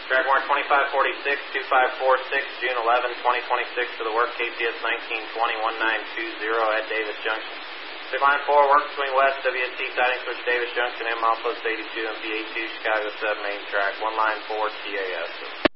Track mark 2546, 2546, June 11, 2026 for the work, KPS 1920-1920 at Davis Junction. Big line 4, work between west, WST siding switch Davis Junction and milepost 82 MPA2, Chicago 7 main track, 1 line 4, TAS.